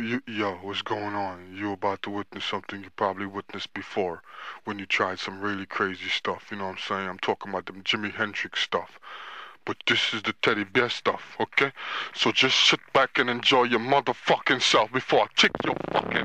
Yo, what's going on? You about to witness something you probably witnessed before when you tried some really crazy stuff, you know what I'm saying? I'm talking about them Jimi Hendrix stuff. But this is the teddy bear stuff, okay? So just sit back and enjoy your motherfucking self before I kick your fucking